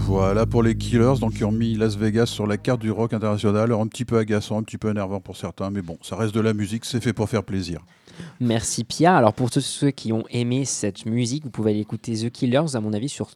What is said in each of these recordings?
Voilà pour les Killers, donc qui ont mis Las Vegas sur la carte du rock international. Alors un petit peu agaçant, un petit peu énervant pour certains, mais bon, ça reste de la musique, c'est fait pour faire plaisir. Merci Pia. Alors pour tous ceux qui ont aimé cette musique, vous pouvez aller écouter The Killers, à mon avis, sur...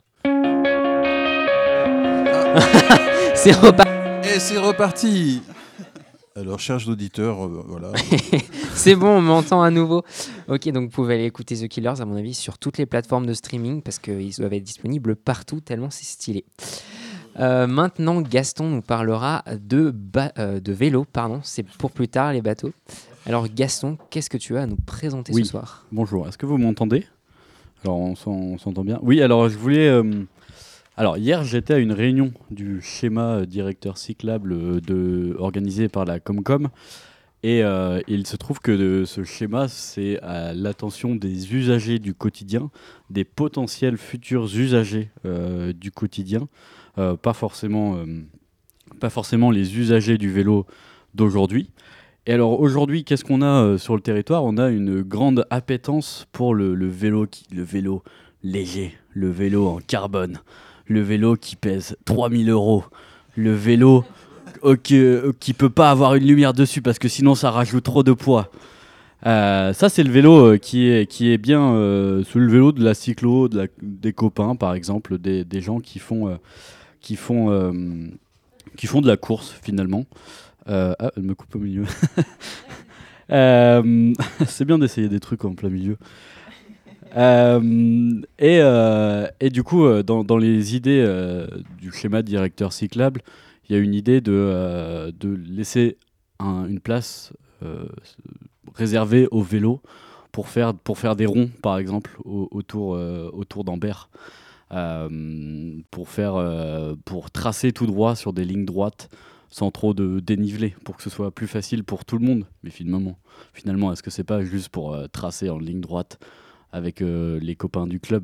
C'est reparti. Et c'est reparti. Alors, cherche d'auditeur, voilà. C'est bon, on m'entend à nouveau. Ok, donc vous pouvez aller écouter The Killers, à mon avis, sur toutes les plateformes de streaming, parce qu'ils doivent être disponibles partout, tellement c'est stylé. Maintenant, Gaston nous parlera de vélo, pardon. C'est pour plus tard, les bateaux. Alors Gaston, qu'est-ce que tu as à nous présenter ce soir ? Bonjour, est-ce que vous m'entendez ? Alors on s'entend bien. Oui, alors je voulais... Alors hier j'étais à une réunion du schéma directeur cyclable organisé par la Comcom et il se trouve que ce schéma c'est à l'attention des usagers du quotidien, des potentiels futurs usagers du quotidien, pas forcément les usagers du vélo d'aujourd'hui. Et alors aujourd'hui, qu'est-ce qu'on a sur le territoire ? On a une grande appétence pour le vélo léger, le vélo en carbone, le vélo qui pèse 3000 €, le vélo qui peut pas avoir une lumière dessus parce que sinon ça rajoute trop de poids. Ça c'est le vélo qui est bien, c'est le vélo de la cyclo, des copains par exemple, des gens qui font de la course finalement. Elle me coupe au milieu. C'est bien d'essayer des trucs en plein milieu. Et du coup, dans les idées du schéma directeur cyclable, il y a une idée de laisser une place réservée au vélo pour faire des ronds, par exemple, autour d'Ambert. Pour tracer tout droit sur des lignes droites sans trop de dénivelé, pour que ce soit plus facile pour tout le monde. Mais finalement est-ce que c'est pas juste pour tracer en ligne droite avec les copains du club ?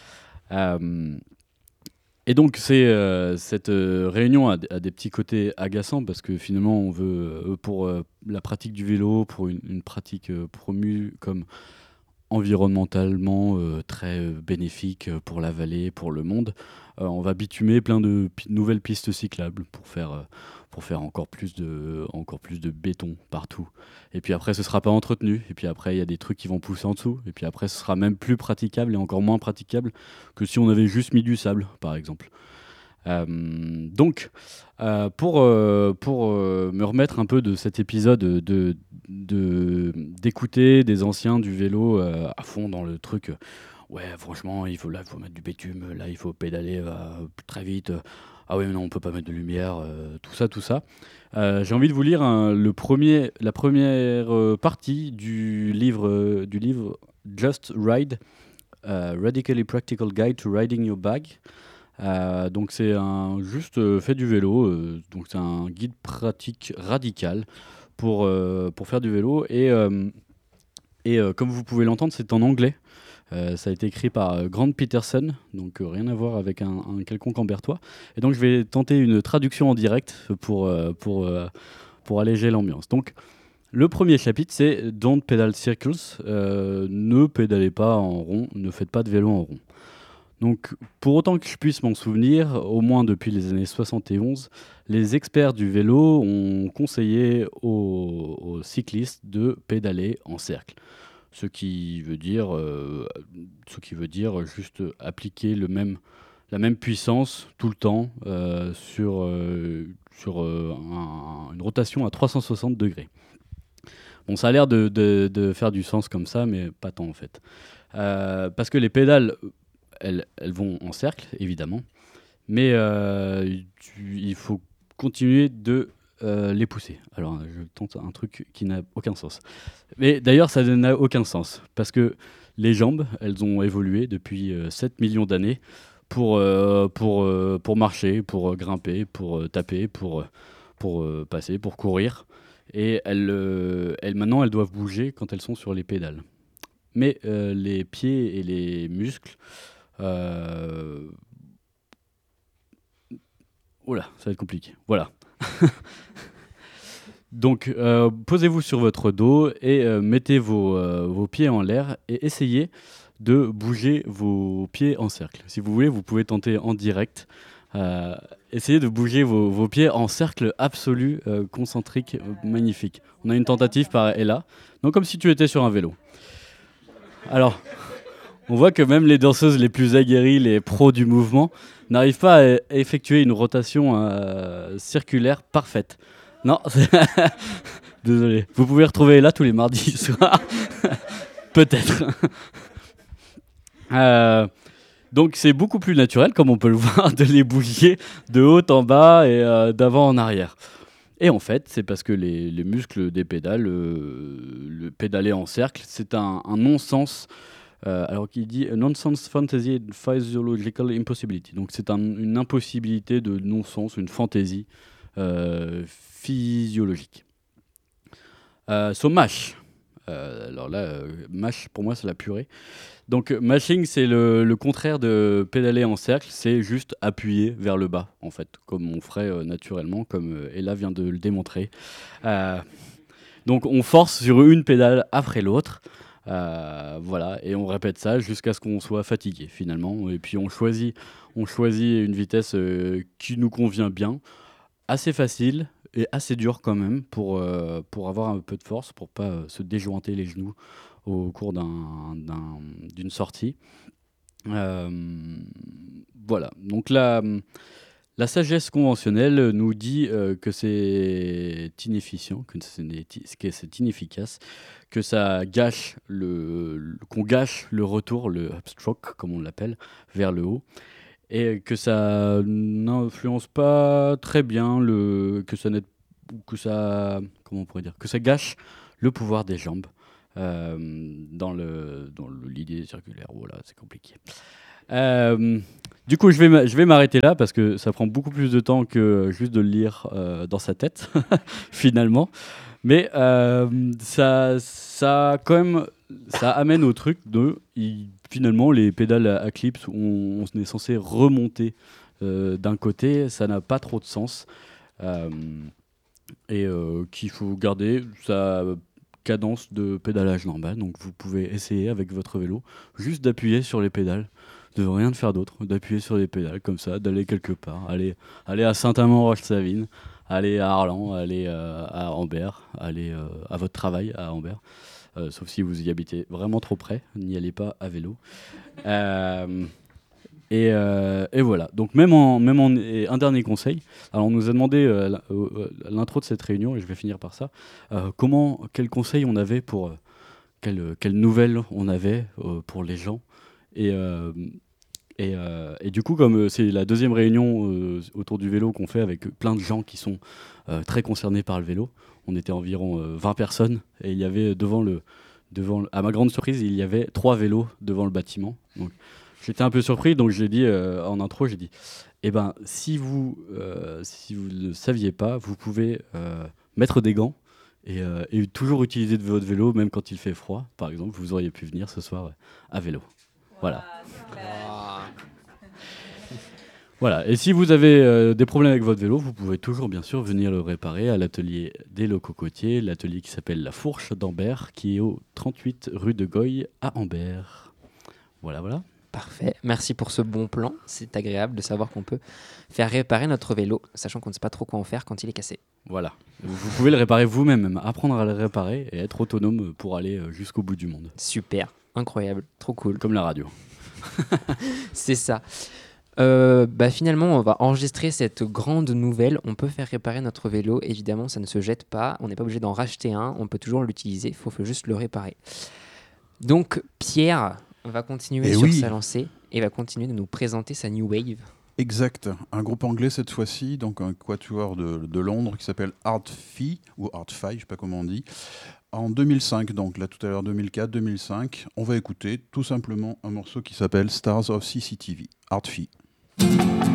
Et donc cette réunion a des petits côtés agaçants parce que finalement on veut pour la pratique du vélo, pour une pratique promue comme environnementalement très bénéfique pour la vallée, pour le monde, on va bitumer plein de nouvelles pistes cyclables pour faire encore plus de béton partout. Et puis après, ce sera pas entretenu. Et puis après, il y a des trucs qui vont pousser en dessous. Et puis après, ce sera même plus praticable et encore moins praticable que si on avait juste mis du sable, par exemple. Donc, pour me remettre un peu de cet épisode d'écouter des anciens du vélo à fond dans le truc, ouais, franchement, il faut mettre du bitume, là, il faut pédaler très vite. Ah oui, mais non, on peut pas mettre de lumière, tout ça. J'ai envie de vous lire la première partie du livre Just Ride, Radically Practical Guide to Riding Your Bag. Donc c'est fait du vélo, donc c'est un guide pratique radical pour faire du vélo et comme vous pouvez l'entendre, c'est en anglais. Ça a été écrit par Grant Peterson, donc rien à voir avec un quelconque Ambertois. Et donc je vais tenter une traduction en direct pour alléger l'ambiance. Donc le premier chapitre, c'est Don't Pedal Circles, ne pédalez pas en rond, ne faites pas de vélo en rond. Donc, pour autant que je puisse m'en souvenir, au moins depuis les années 71, les experts du vélo ont conseillé aux cyclistes de pédaler en cercle. Ce qui veut dire juste appliquer la même puissance tout le temps sur une rotation à 360 degrés. Bon, ça a l'air de faire du sens comme ça, mais pas tant en fait. Parce que les pédales... Elles vont en cercle, évidemment, mais il faut continuer de les pousser. Alors, je tente un truc qui n'a aucun sens. Mais d'ailleurs, ça n'a aucun sens, parce que les jambes, elles ont évolué depuis 7 millions d'années pour marcher, pour grimper, pour taper, pour passer, pour courir. Et maintenant, elles doivent bouger quand elles sont sur les pédales. Mais les pieds et les muscles... Oula, ça va être compliqué. Voilà. Donc, posez-vous sur votre dos et mettez vos pieds en l'air et essayez de bouger vos pieds en cercle. Si vous voulez, vous pouvez tenter en direct Essayez de bouger vos pieds en cercle absolu, concentrique, magnifique. On a une tentative par Ella. Donc comme si tu étais sur un vélo. Alors, on voit que même les danseuses les plus aguerries, les pros du mouvement, n'arrivent pas à effectuer une rotation circulaire parfaite. Non, désolé. Vous pouvez retrouver Ella tous les mardis soirs. Peut-être. Donc c'est beaucoup plus naturel, comme on peut le voir, de les bouger de haut en bas et d'avant en arrière. Et en fait, c'est parce que les muscles des pédales, le pédaler en cercle, c'est un non-sens. Alors qu'il dit nonsense fantasy and physiological impossibility. Donc c'est une impossibilité de non-sens, une fantaisie physiologique. So mash. Alors là, mash pour moi c'est la purée. Donc mashing c'est le contraire de pédaler en cercle, c'est juste appuyer vers le bas en fait, comme on ferait naturellement, comme Ella vient de le démontrer. Donc on force sur une pédale après l'autre. Voilà, et on répète ça jusqu'à ce qu'on soit fatigué finalement. Et puis on choisit une vitesse qui nous convient bien, assez facile et assez dure quand même pour avoir un peu de force, pour pas se déjointer les genoux au cours d'une sortie. Voilà, donc la sagesse conventionnelle nous dit que c'est inefficient, que c'est inefficace, que ça gâche qu'on gâche le retour, le upstroke comme on l'appelle, vers le haut, et que ça n'influence pas très bien que ça gâche le pouvoir des jambes dans l'idée circulaire. Voilà, c'est compliqué. Du coup, je vais m'arrêter là parce que ça prend beaucoup plus de temps que juste de le lire dans sa tête, finalement. Mais ça quand même, ça amène au truc finalement, les pédales à clips, on est censé remonter d'un côté, ça n'a pas trop de sens. Et qu'il faut garder sa cadence de pédalage normal. Donc vous pouvez essayer avec votre vélo juste d'appuyer sur les pédales, de rien de faire d'autre, d'appuyer sur les pédales comme ça, d'aller quelque part, aller à Saint-Amand-Roche-Savine, aller à Arlan, aller à Ambert, aller à votre travail à Ambert, sauf si vous y habitez vraiment trop près, n'y allez pas à vélo. Et voilà. Donc et un dernier conseil. Alors on nous a demandé à l'intro de cette réunion, et je vais finir par ça, quel conseil on avait pour quelles nouvelles on avait pour les gens. Et du coup, comme c'est la deuxième réunion autour du vélo qu'on fait avec plein de gens qui sont très concernés par le vélo, on était environ 20 personnes, et il y avait à ma grande surprise, il y avait 3 vélos devant le bâtiment. Donc j'étais un peu surpris, donc j'ai dit en intro, eh ben, si vous ne saviez pas, vous pouvez mettre des gants et toujours utiliser de votre vélo, même quand il fait froid. Par exemple, vous auriez pu venir ce soir à vélo. Voilà. Voilà. Et si vous avez des problèmes avec votre vélo, vous pouvez toujours bien sûr venir le réparer à l'atelier des Locaux Côtiers, l'atelier qui s'appelle La Fourche d'Ambert, qui est au 38 rue de Goye à Ambert. Voilà. Parfait, merci pour ce bon plan. C'est agréable de savoir qu'on peut faire réparer notre vélo, sachant qu'on ne sait pas trop quoi en faire quand il est cassé. Voilà, vous pouvez le réparer vous-même, même apprendre à le réparer et être autonome pour aller jusqu'au bout du monde. Super, incroyable, trop cool. Comme la radio. C'est ça. Finalement, on va enregistrer cette grande nouvelle. On peut faire réparer notre vélo. Évidemment, ça ne se jette pas. On n'est pas obligé d'en racheter un. On peut toujours l'utiliser. Il faut juste le réparer. Donc, Pierre va continuer sur sa lancée et va continuer de nous présenter sa New Wave. Exact. Un groupe anglais cette fois-ci, donc un quatuor de Londres qui s'appelle Art-Fi, ou Art-Fi, je ne sais pas comment on dit. En 2005, donc là tout à l'heure 2004-2005, on va écouter tout simplement un morceau qui s'appelle Stars of CCTV, Art-Fi.